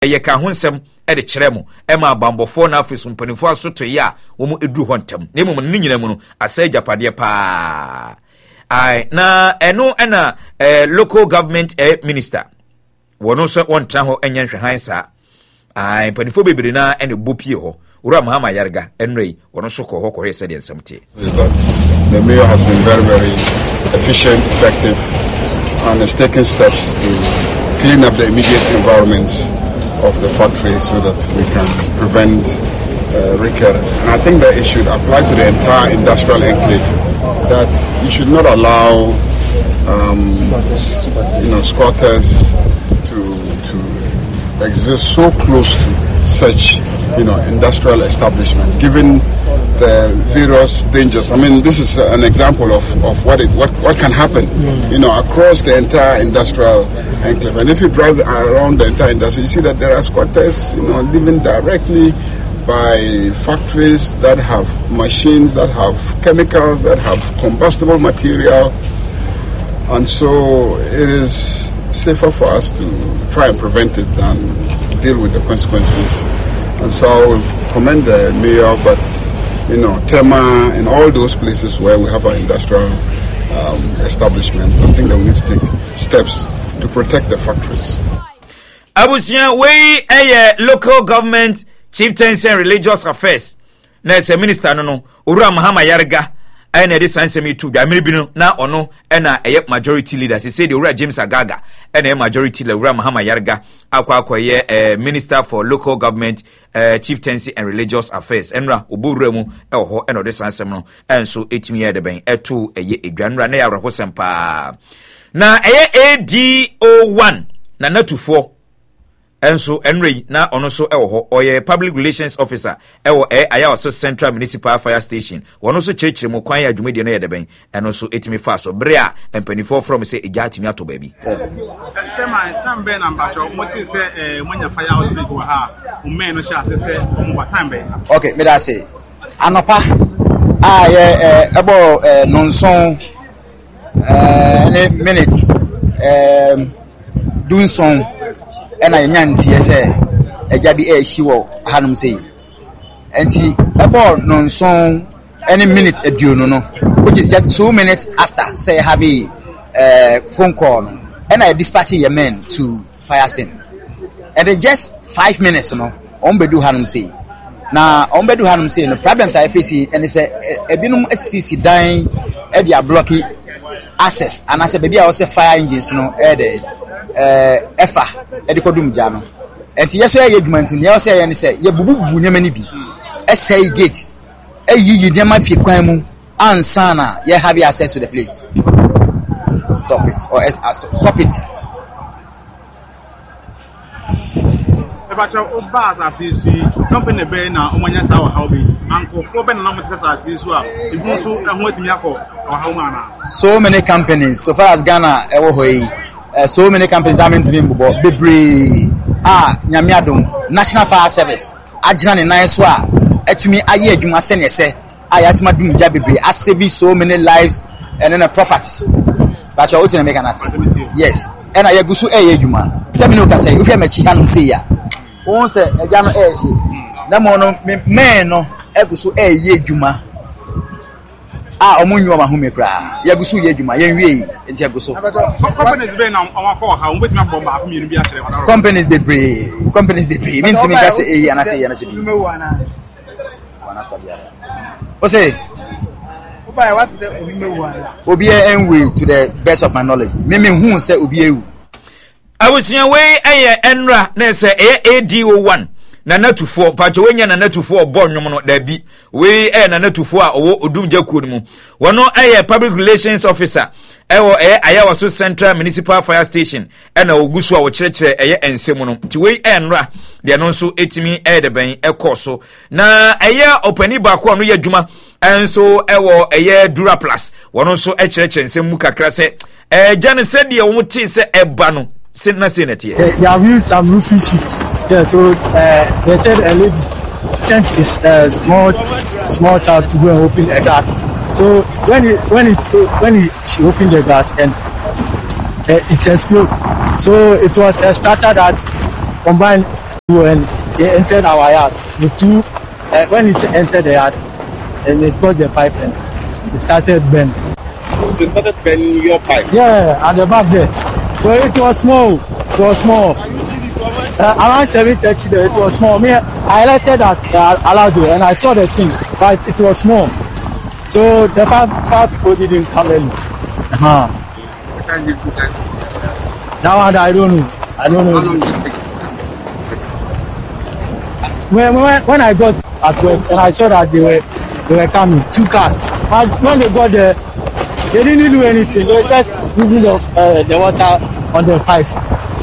ye ka ho nsem e de kyerɛ mo e ma bambofo na afiso mpanifo asoto ye a wo mu edu ho ntam na mu ne nyina mu no asa japade pa ai na eno na local government minister wono so wontra ho enye nhwehan sa ai mpanifo bebere na ene bopie ho Ura Mahama Yarga enrei wono so ko ho ko hese de nsem tie. The mayor has been very, very efficient, effective, and has taken steps to clean up the immediate environments of the factory so that we can prevent recurrence. And I think that it should apply to the entire industrial enclave, that you should not allow squatters to exist so close to such industrial establishment, given the various dangers. I mean, this is an example of what can happen, across the entire industrial enclave. And if you drive around the entire industry, you see that there are squatters, living directly by factories that have machines, that have chemicals, that have combustible material. And so it is safer for us to try and prevent it than deal with the consequences. And so I will commend the mayor, but Tema and all those places where we have our industrial establishments, I think that we need to take steps to protect the factories. Abusia, we a local government chieftains and religious affairs. Na se minister no Ura Mahama Yarga na de sansemi tu dwa meribinu na ono na majority leader say the Ura James Agaga na majority leader Ura Mahama Yarga akwakoye minister for local government chieftaincy and religious affairs enra obowura mu ho na de sansem no enso etimi ye de ben eto edwanra na ya rahosem pa na ADO1 na natufo enso enrei na ono so ho oye public relations officer ayawaso Central Municipal Fire Station wono so chechire mu kwan ya adwumadi na yedeben eno so etimi fa so bre a empanifo from say ejatimi ato baabi chairman tambe na mbacho moti say monya fire outbreak wa ha umme no sha say mo tambe okay me da say anopa ebo nonson any minute doing song and I nyantie say eja bi ehyi wo hanum say enti about nonson any minute aduonu no which is just 2 minutes after say have a phone call and I dispatch your men to fire scene and then just 5 minutes ombedu hanum say na ombedu hanum say no problems I face and say ebinum CC dan e dia blocking access and I say baby I was fire engines efa edikodum jano enti yeso ye adwumanti ne yeso ye ne se ye bububu nyama ni bi esai gate eyi nyama fi kwan mu ansa na ye have access to the place. Stop it or stop it. Ebacha obas asisi company be na omanya sa wa hawbi ankofo be na motesa asisi a ibu so eho atimi akọ wa hawma. So many companies so far as Ghana ewo hoyi so many companies are meant to be bebre nyame adom National Fire Service agina ne nan so a etumi aye adwuma se ne se ayatuma dum ja bebre save so many lives and then properties but you to make an answer yes and I go so adwuma se me no ka say if you machi hanum say ya won say eja no se na mo no me no ego so adwuma omunyo ma home kra yagusu ye adwuma ye nwie enti yagusu companies be na awakọ ha won betimi bomba akọ mienu bi akere wana companies dey pray means me ka say ana say bi wana sabia o say oba what say obimewu ana obi enwe to the best of my knowledge me hu say obi ewu awusia we enra na say ADO1 na natufo pacho wenya na natufo obo nwom no da bi we na natufo a owo odumja kuo mu wono public relations officer ayawaso Central Municipal Fire Station na ogusu a wo kyerɛkyerɛ ensem no ti we enra de no nso etimi de ben ekoso na opani ba ko no yadwuma enso Dura Plus wono nso kyerɛkyerɛ ensem mu kakra se jane said de wo ti se eba no they have used some roofing sheet. Yeah, so they said a lady sent his small child to go and open a gas. So when she opened the gas and it exploded. So it was a starter that combined when he entered our yard, the two, when he entered the yard, and it got the pipe and it started burning. So it started burning your pipe? Yeah, at the back there. So it was small. It was small. Around 7:30 there, it was small. Me, I elected that Alado and I saw the thing, but it was small. So the five people didn't come in. That one I don't know. I don't know. When I got at work and I saw that they were coming, 2 cars. But when they got there, they didn't do anything. They were just using the water on the pipes.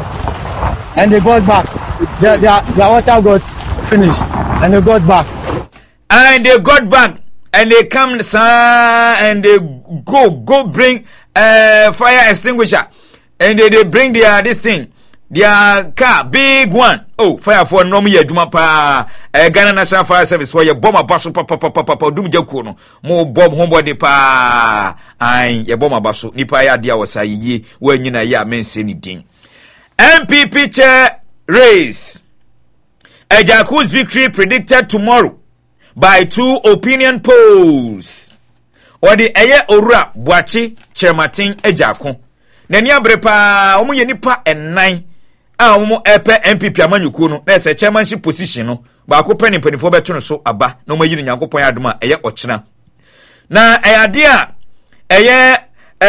And they got back. Their water got finished. And they got back. And they got back. And they come, and they go bring fire extinguisher. And they bring this thing. Their car, big one. Oh, fire for no me aduma pa. Ghana National Fire Service for your bomber basso papa dum jakuno. Mo bomb homebody pa. Ai, your bomber basso. Nipa ya dia was ye when you na ya men say anything. MPP chair race. Ejaku's victory predicted tomorrow by 2 opinion polls. Or the Eye Ora Boachi Chermatin Ejaku. Neni abrepa omu ye nipa ennan a omu epe MPP amanyuku no na se chairmanship position no ba ko penipenifo beto no so aba na omu yiri nyankopon adoma eye ochena na eyade a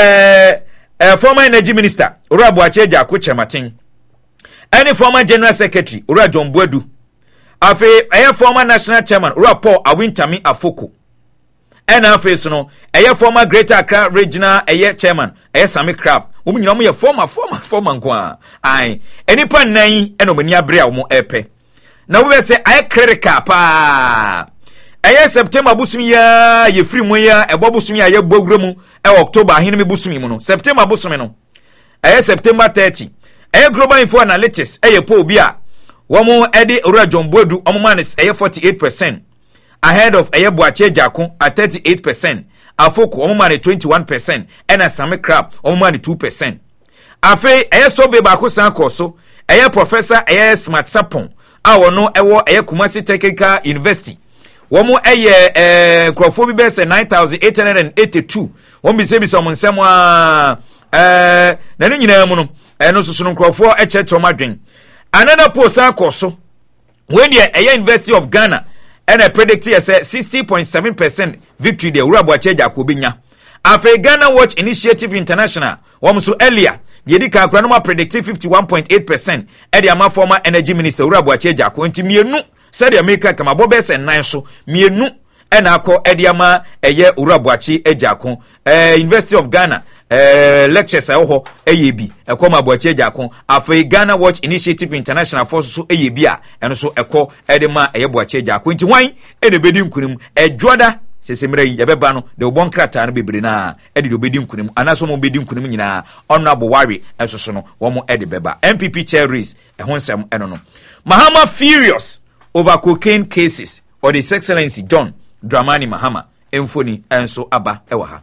former energy minister Ora Boachi Ejaku Chermatin, any former general secretary Ora John Boadu, afi former national chairman Ora Paul Awintami Afoko, and face no former Greater Accra regional chairman Sami Crab. Women you know former nkwa. Ai enipa nan enomani abre a wo epe. Na we say I critical pa. September busumi ya ye free mu ya ebo busumi ya ye bogro mu October ahene me busumi mu no. September busumi no. September 30. Global Info Analytics po bi a wo mo ede Ora John Boadu omomanis 48%. Ahead of Boachi Ejaku at 38%. Afoko omomani 21%. And Sami Crab omomani 2%. Afe survey bako san koso. Professor Smart Sapon. Awono ewo Kumasi Technical University. Womo Crawford bi bese 9,882. Womo bi se omonsemwa na ne nyina mu no. Eno susu Crawford Tromadwen. Another post san koso. When the University of Ghana and I predict here 60.7% victory de Ora Boachi Ejaku binya. After Ghana Watch Initiative International, wamso earlier, yedi ka kranoma predict 51.8% e de ama former energy minister Ora Boachi Ejaku nti mienu said the America kama bobes and nine so mienu e na akọ e de ama Ora Boachi Ejaku University of Ghana lectures aho eyebi ekoma Boachi Ejaku after Ghana Watch Initiative International force so eyebi a eno so ekọ edema Boachi Ejaku nti wan e de bedi nkunim edwoda sesemira yi yebeba no de obon krata no bebre na e de obedi nkunim anaso mo bedi nkunim nyina honorable wari ensoso no wo mo e de beba MPP chair race ehonsem eno no Mahama furious over cocaine cases or His Excellency John Dramani Mahama emfoni enso aba ewa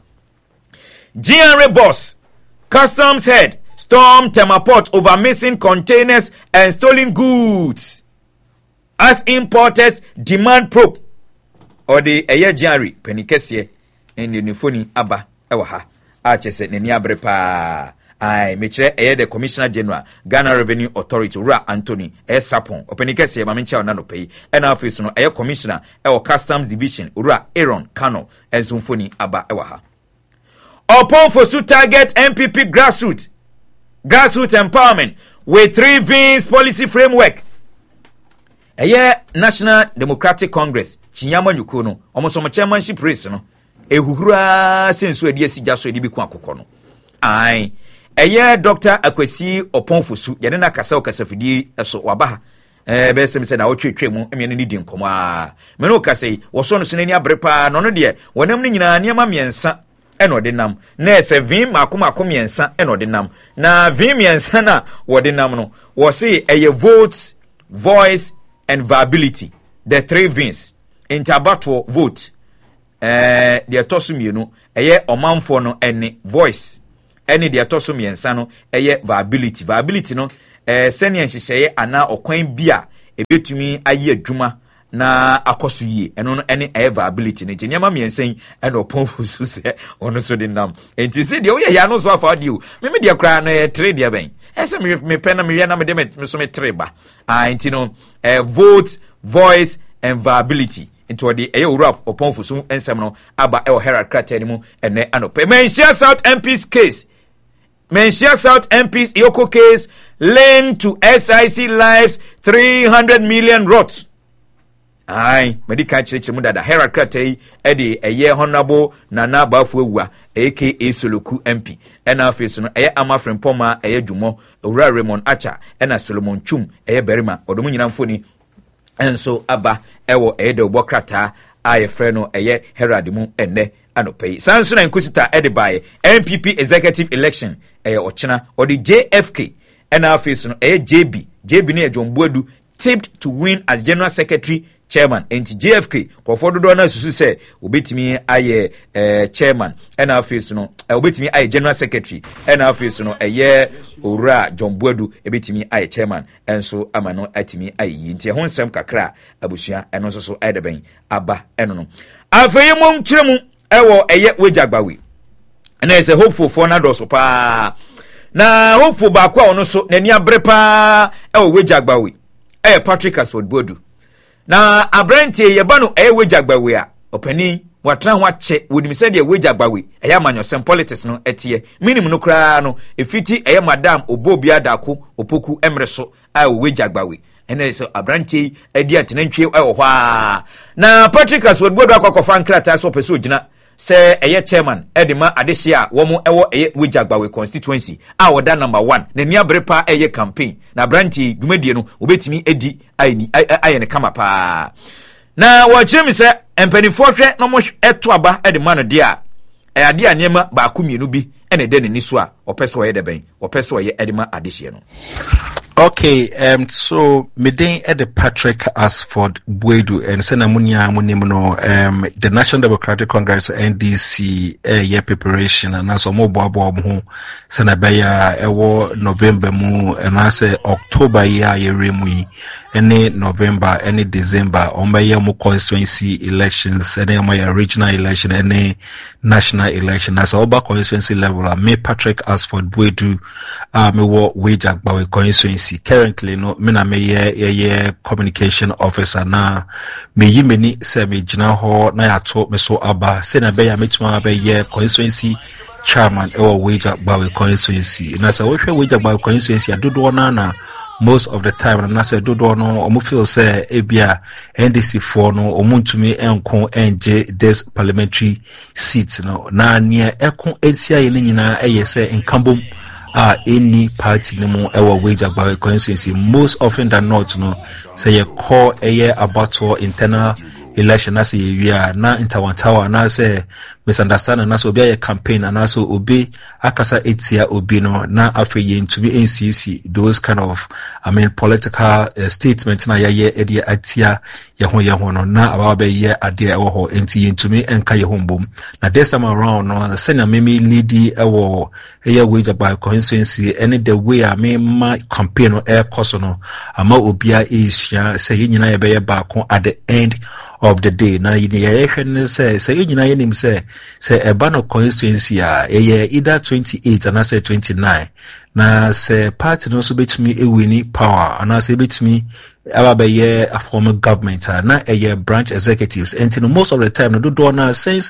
GRA boss, customs head, storm Temaport over missing containers and stolen goods. As importers demand probe. Or the GRA penikesie in the nifoni aba ewaha. Achese neni abrepa. Ai mechire the Commissioner General Ghana Revenue Authority Ra Anthony Sapon. Openikesie mamincha onano pay. And office no Commissioner Customs Division Ura Aaron Kano ezumfoni aba ewaha. Upon for to target MPP grassroots empowerment with 3 V's policy framework. National Democratic Congress Chinyama Nyukono almost some chairmanship race no ehuhura senso edi esija so edi bi ku akokọ no ai Dr. Akwesi Oponfosu yede na kasa okasafidi eso waba be se na wotwetwe mu emiene ni di nkomo a me no kasa wo so no senani abrepa no no de wonam ni nyina niam miensa eno de nam na ese vim makom yensa eno de nam na vim yensa na wo de nam no wo say votes, voice and viability, the 3 V's interbattle vote the atosumienu omanfo no ene voice ene the atosumiensa no viability no senior nhyehyeye ana okwan bia ebetumi aye adwuma na akoso yie eno no ene viability ne tinyama miensen ene oponfusu se ono so de nam enti se de oye ya no so afa de o me de kra na trade ya ben ese me pena me ya na me de me so me treba enti no vote voice and viability into the Europe oponfusu ensem no aba Herald Krataa ni mu ene anope Menchia South MP's case. Menchia South MP's Yoko case linked to SIC Lives 300 million rots. Aye, medical church mu dada Herald Krataa ede honorable Nana Bafuwa aka Soloku MP ena face no Amafren Poma Dwumo Owura Raymond Acha ena Solomon Chum berima odomu nyina mfoni enso aba ewo de Obo Krataa ayefre no Herald mu enne anopai sanso na nkusita bae MPP executive election ochina or the JFK ena face no JB ne Jomboadu tipped to win as general secretary chairman and JFK kofodo do na susu se obetimi aye chairman ena face no obetimi aye general secretary ena face no Owura Jomboadu ebetimi aye chairman enso amano atimi aye nti ho nsem kakra abusua eno so edeben aba eno no afeye mom kiremu ewo wejagbawe na ese hopeful for na doso pa na hopeful ba kwa ono so nani abre pa ewo wejagbawe Patrick Asford Bodu na abrantie yebanu wejagbawe a opani watra ho ache wodim se de wejagbawe amanyosem politics no etie minimum no kra no efiti madam obobia dako opoku emreso wejagbawe ene so abrantie edi atenantwe ewo hwa na Patrick Asford Bodu akwakofa nkrata so peso gina se chairman edema adehia womo wejagbawe constituency woda number 1 na nia brepa campaign na branti dwumadie no obetimi edi ayene kama pa na wachemi se empanifo hwe no mo eto aba edema no dia ade anema ba akumienu bi ene de ni so a opese wo yedeben opese wo ye edema adehia no. Okay, so midin at the Patrick Asford Bodu and Senamunia Munimono, the National Democratic Congress NDC year preparation and as a mobile bomb who Senabaya November mu and I say October year remui any November, any December, on my year constituency elections, any my regional election, any national election as a constituency level. Me Patrick Asford Bodu me wejagbawe constituency. Currently no mina me ye communication officer na me yimeni se me gina ho na ya to me so aba se na be ya metuma be ye constituency chairman wejagbawe constituency na se wo hwe wejagbawe constituency adodo na most of the time na say dodo no omo feel say ebia NDC for no omuntumi enko enje this parliamentary seat no na nia ekon etia ye nyina say nkambom any party no mo ewa wejagbawe constituency most often than not no say ye call about internal election as we are na interwantawa na say misunderstanding na so be a campaign and also obi akasa etia obi no na afeye ntumi NCC those kind of political statements na ye edi atia ye ho no na ababe ye ade ewo ho enti ntumi enka ye hombom na this time around no senior meme leadi ewo wejagbawe constituency any the way my campaign no air cost no ama obia issue say nyina ye be back at the end of the day na ye say nyina ye nim say ebano constituency either 28 and I say 29 na say party no so betimi ewini power and I say betimi ababe a former government na branch executives and most of the time no do na since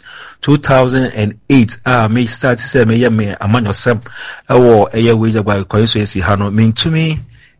2008 me start say me amanyosem ewo wejagbawe constituency hano mean to me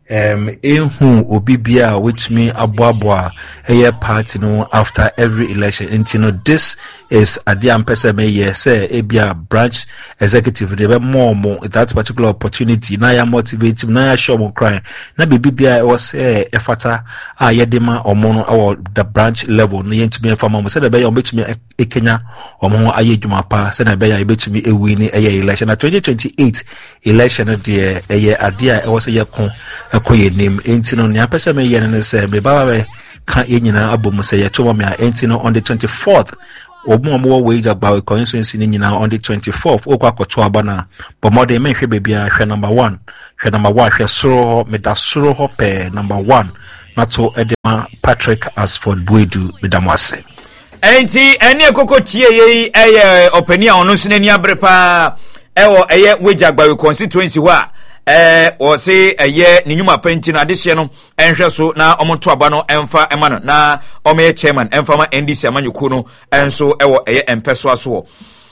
ehu obibia which me aboabo party no after every election and this is adiam pesa me say ebia branch executive dey be more that particular opportunity na ya motivate na ya show mo cry na bibia was efata yedema omono our the branch level no yentumi informa mo say the be ya betumi ekenya omo ayedwuma pa say na be ya betumi ewini election na 2028 election dey adia was ye akoye name entino ne apesa me ye ne se me baba ka enyina abom se ye to me entino on the 24th omo wejagbawe constituency ni nyina on the 24th okwa koto abana but more dey me hwe bebia hwe number 1 hwe soro me da soro ho pe number 1 Nato Edema Patrick Asford Boedu Bidamwase. Enti eni ekoko tie ye eye opani a ono so nani abre pa ewo eye Wejagbawe constituency wa o se eye ni nyuma penti na adehye no enhwe so na omoto aba no emfa ema no na ome chairman emfa ma NDC amanyuku no enso ewo eye empeso aso.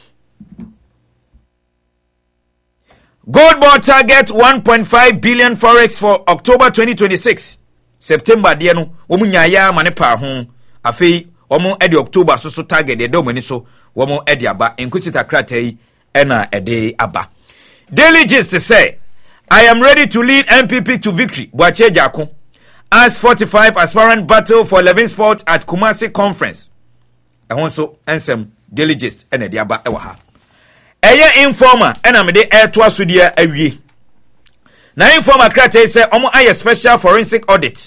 Gold board target 1.5 billion forex for October 2026. September de no womunya ya mane pa ho afei womu edi October so target de domani so womu edi aba enkusita krata yi ena ede aba. Daily Gist to say, I am ready to lead MPP to victory. Boache Jako as 45 aspirant battle for 11 spots at Kumasi conference. Ehonso ensem Daily Gist ena ede aba ewa ha. Eye informer ena mede airtoa so dia awie. Na informer krata say omo aye special forensic audit.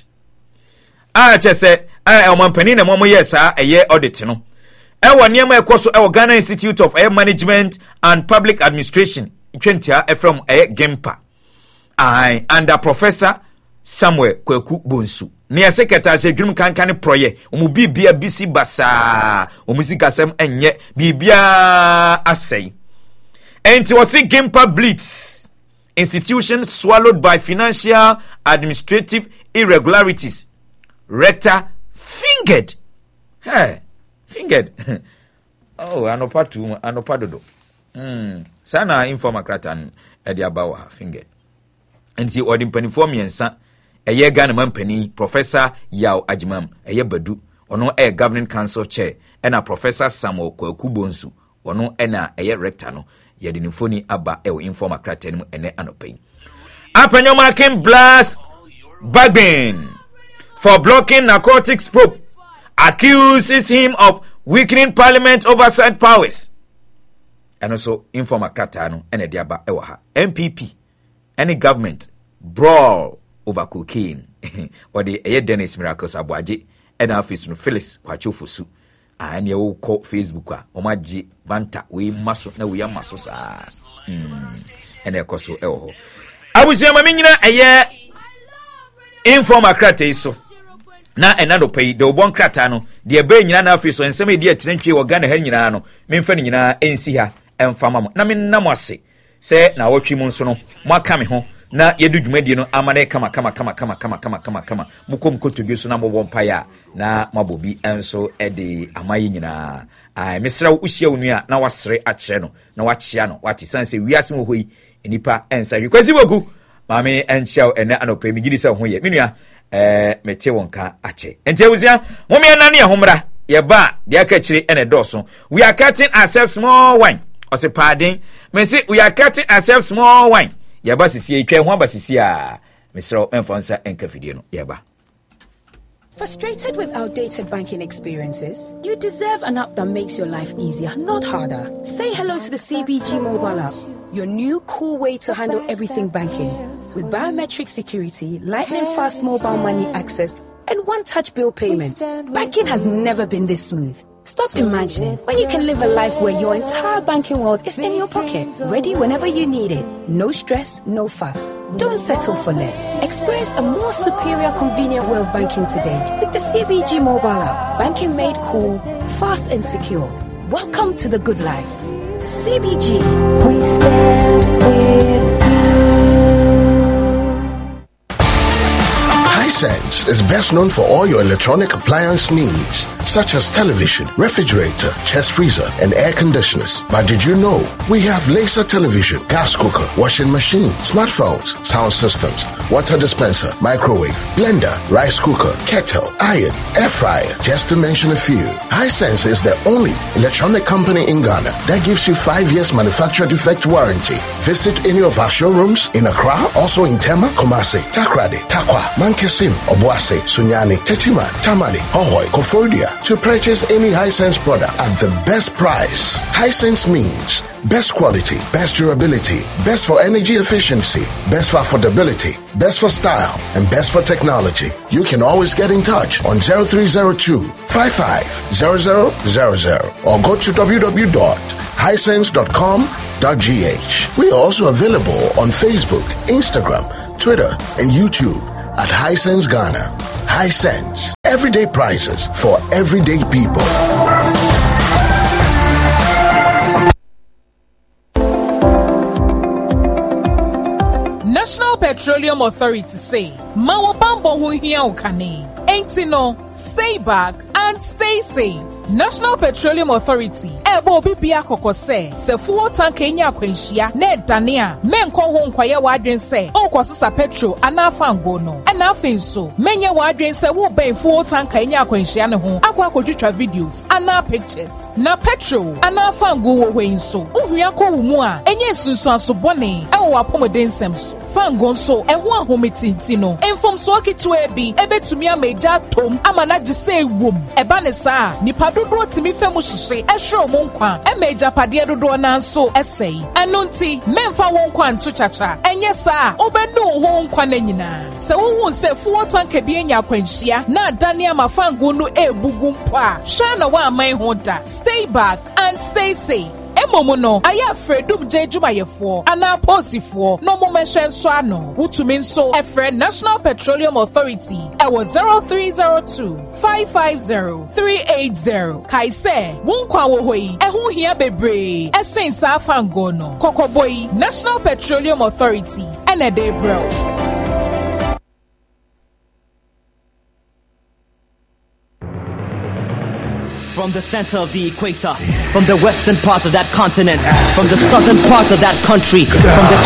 Chese omampani na momo yesa eye audit no. Ewa niema ekoso ewa Ghana Institute of Air Management and Public Administration. Itwentia from Gempa. Under Professor Samuel Kweku Bonsu. Nia secretary se dwum kankane proye. Omu bibia bisi basa. Omu sikasem enye bibia asay. Enti wasi Gempa Blitz. Institution swallowed by financial administrative irregularities. Rector fingered. Hey, fingered. Oh, anopa dodo. Sana informa kratan edi abawa fingered. Enti odi mpanifo miensa eye Ghana mampani Professor Yao Ajimam eye Badu ono governing council chair ena Professor Samuel Kweku Bonsu ono ena eye rector no yedi nifoni aba informa kratan mu ene anopai. Apanyoma can blast Bagbin for blocking narcotics probe, accuses him of weakening parliament oversight powers. And also informa katano ene diaba ewaha. MPP, any government brawl over cocaine. Or the Dennis Miracles Abuaji, and office no Phyllis Kwachofusu. And you call Facebook, Omaji Banta, we must know we are muscles. And a coso elho. I was your mamina a year informa krate so. Na enado pay the one kratano, the abay nyina office and some dear trench or Ghana Henino, Minfan nyina ensi ha emfama na min namwase se na wotwi mu nso no mwaka me ho na yedu dwumadi no amane kama mukom kotodwe so na mo bompa ya na mabobi enso ede amaye nyina mesra uhyia onua na wasere akere no na wachia no wati sanse wiase mo hoyi enipa ensa wi kwasi wogu mame enchia ene anopa mi gidi se ho ye menua mete wonka ache enti awuzia mo me na ne homra ye ba de aka kire ene doso we are cutting ourselves small wine ose pardon me say we are cutting ourselves small wine ye ba sisi etwa ho ba sisi a mesro enfonsa enkafidie no ye ba. Frustrated with outdated banking experiences? You deserve an app that makes your life easier, not harder. Say hello to the CBG mobile app, your new cool way to handle everything banking. With biometric security, lightning fast mobile money access, and one-touch bill payments, banking has never been this smooth. Stop imagining when you can live a life where your entire banking world is in your pocket, ready whenever you need it. No stress, no fuss. Don't settle for less. Experience a more superior, convenient way of banking today with the CBG mobile app. Banking made cool, fast and secure. Welcome to the good life. CBG. We stand with Hisense is best known for all your electronic appliance needs, such as television, refrigerator, chest freezer, and air conditioners. But did you know we have laser television, gas cooker, washing machine, smartphones, sound systems, water dispenser, microwave, blender, rice cooker, kettle, iron, air fryer, just to mention a few. Hisense is the only electronic company in Ghana that gives you 5 years manufacturer defect warranty. Visit any of our showrooms in Accra, also in Tema, Kumasi, Takrade, Takwa, Mankesim, Obuasi, Sunyani, Techiman, Tamale, Hohoi, Kofodia to purchase any Hisense product at the best price. Hisense means best quality, best durability, best for energy efficiency, best for affordability, best for style, and best for technology. You can always get in touch on 0302 550000 or go to www.hisense.com.gh. We are also available on Facebook, Instagram, Twitter, and YouTube at Hisense Ghana. Hisense. Everyday prices for everyday people. National Petroleum Authority say, Mawabambo hu hiya ukane. Ain't no, stay back and stay safe. National Petroleum Authority ebo bibia kokose se fuel tank enya akwanhia na edane menko ho nkwaye wadwen se okosesa petrol anafa ngo no na afin so menye wadwen se wo ben fuel tank enya akwanhia ne ho akwa akodwetwa videos ana pictures na petrol anafa ngo wo hwen so ohua ko wo mu a enye sunsun asobone ewo wapomoden sem so fango so eho ahometinti no enfom so okitu ebi ebetumi ameja tom amana gise ewom eba ne saa nipa dodo timi femu hihye ehwe mo nkwa emeja pade dodo na nso esei enunti memfa wo nkwa nto chacha enye saa obenu ho nkwa na nyina se wo hu se fuo tanka bi enya akwanhia na adane amafango no ebugu mpo a hwa na wa aman ho da. Stay back and stay safe. Emomono aya fredum jejuma yefo ana posifo no momehwe nso ano wutumi nso efre National Petroleum Authority ewo 0302 550 380 kaise wonkwa wo hoyi ehu hia bebre esensa afango no kokoboyi National Petroleum Authority enede bro. From the center of the equator, from the western part of that continent, from the southern part of that country, from the